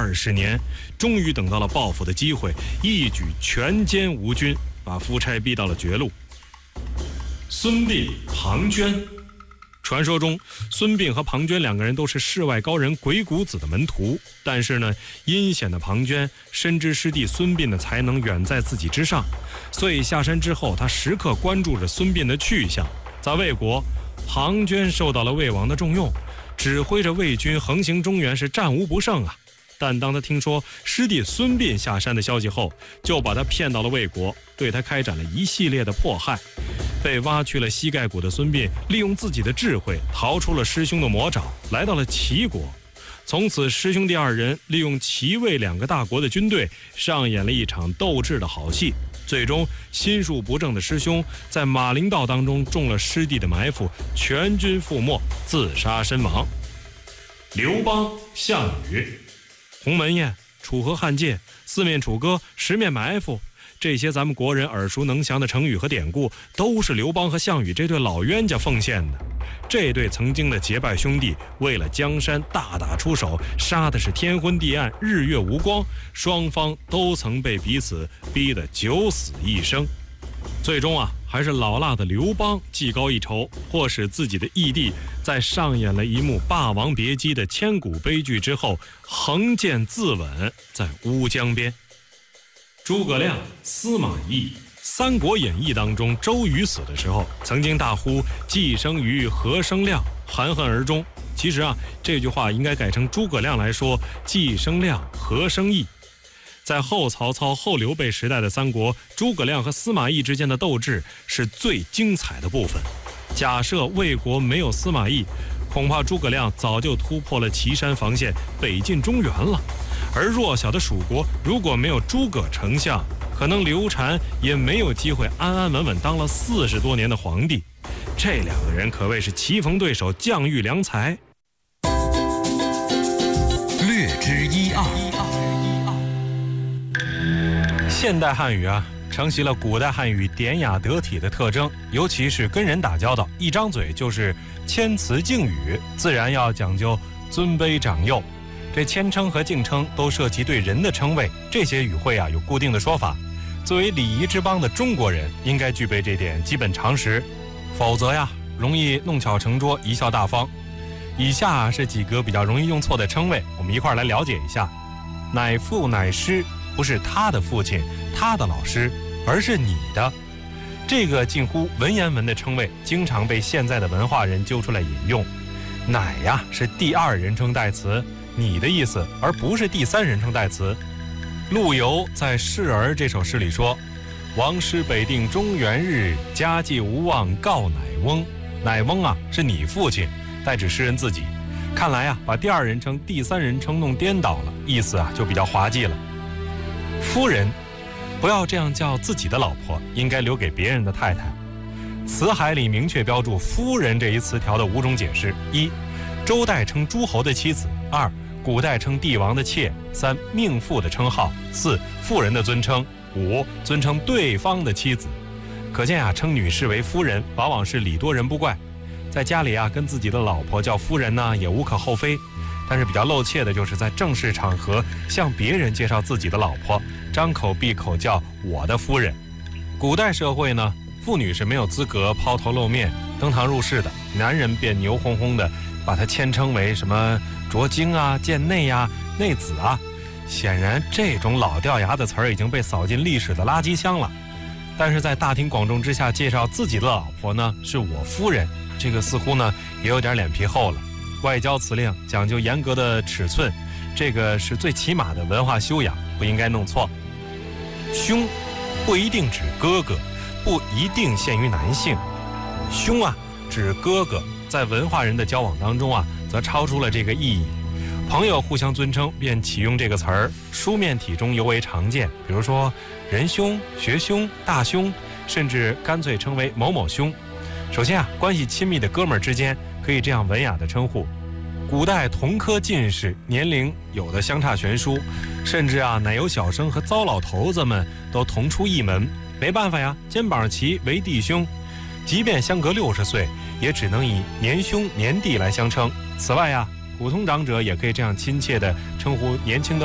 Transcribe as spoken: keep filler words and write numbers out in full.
二十年，终于等到了报复的机会，一举全歼吴军，把夫差逼到了绝路。孙膑、庞涓。传说中，孙膑和庞涓两个人都是世外高人鬼谷子的门徒，但是呢，阴险的庞涓深知师弟孙膑的才能远在自己之上，所以下山之后，他时刻关注着孙膑的去向。在魏国，庞涓受到了魏王的重用，指挥着魏军横行中原，是战无不胜啊。但当他听说师弟孙膑下山的消息后，就把他骗到了魏国，对他开展了一系列的迫害。被挖去了膝盖骨的孙膑，利用自己的智慧逃出了师兄的魔爪，来到了齐国。从此，师兄弟二人利用齐魏两个大国的军队，上演了一场斗智的好戏。最终，心术不正的师兄在马陵道当中中了师弟的埋伏，全军覆没，自杀身亡。刘邦、项羽。鸿门宴、楚河汉界、四面楚歌、十面埋伏，这些咱们国人耳熟能详的成语和典故，都是刘邦和项羽这对老冤家奉献的。这对曾经的结拜兄弟，为了江山大打出手，杀的是天昏地暗、日月无光，双方都曾被彼此逼得九死一生。最终啊，还是老辣的刘邦技高一筹，迫使自己的义弟在上演了一幕《霸王别姬》的千古悲剧之后，横剑自刎在乌江边。诸葛亮、司马懿。三国演义当中，周瑜死的时候曾经大呼既生瑜何生亮，含恨而终。其实啊，这句话应该改成诸葛亮来说既生亮何生义。在后曹操后刘备时代的三国，诸葛亮和司马懿之间的斗志是最精彩的部分。假设魏国没有司马懿，恐怕诸葛亮早就突破了岐山防线，北进中原了。而弱小的蜀国如果没有诸葛丞相，可能刘禅也没有机会安安稳稳当了四十多年的皇帝。这两个人可谓是棋逢对手，将遇良才。 略知一二。 现代汉语啊，承袭了古代汉语典雅得体的特征，尤其是跟人打交道，一张嘴就是谦辞敬语，自然要讲究尊卑长幼。这谦称和敬称都涉及对人的称谓，这些语汇啊有固定的说法。作为礼仪之邦的中国人，应该具备这点基本常识，否则呀，容易弄巧成拙，贻笑大方。以下是几个比较容易用错的称谓，我们一块儿来了解一下。乃父乃师，不是他的父亲、他的老师，而是你的。这个近乎文言文的称谓，经常被现在的文化人揪出来引用。乃呀是第二人称代词，你的意思，而不是第三人称代词。陆游在《示儿》这首诗里说：“王师北定中原日，家祭无忘告乃翁。”乃翁啊是你父亲，代指诗人自己。看来啊，把第二人称、第三人称弄颠倒了，意思啊就比较滑稽了。夫人，不要这样叫自己的老婆，应该留给别人的太太。辞海里明确标注夫人这一词条的五种解释：一、周代称诸侯的妻子；二、古代称帝王的妾；三、命妇的称号；四、妇人的尊称；五、尊称对方的妻子。可见啊，称女士为夫人，往往是礼多人不怪。在家里啊，跟自己的老婆叫夫人呢，也无可厚非。但是比较露怯的就是在正式场合向别人介绍自己的老婆，张口闭口叫我的夫人。古代社会呢，妇女是没有资格抛头露面、登堂入室的，男人便牛哄哄的把她谦称为什么卓经啊、贱内啊、内子啊。显然这种老掉牙的词儿已经被扫进历史的垃圾箱了。但是在大庭广众之下介绍自己的老婆呢，是我夫人，这个似乎呢也有点脸皮厚了。外交辞令讲究严格的尺寸，这个是最起码的文化修养，不应该弄错。兄不一定指哥哥，不一定限于男性。兄啊指哥哥，在文化人的交往当中啊，则超出了这个意义。朋友互相尊称便启用这个词儿，书面体中尤为常见，比如说仁兄、学兄、大兄，甚至干脆称为某某兄。首先啊，关系亲密的哥们儿之间可以这样文雅的称呼。古代同科进士年龄有的相差悬殊，甚至啊奶油小生和糟老头子们都同出一门，没办法呀，肩膀齐为弟兄。即便相隔六十岁，也只能以年兄年弟来相称。此外呀，普通长者也可以这样亲切地称呼年轻的